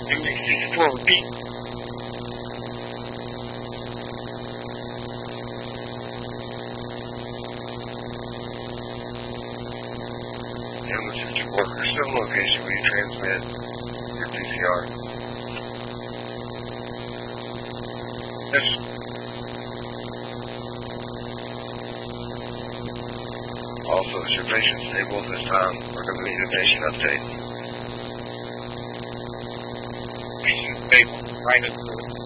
MD64 repeat. MD64, we're still in location where you transmit your PCR. Yes. Also, is your patient stable at this time? We're going to need a patient update. Patient stable, right at the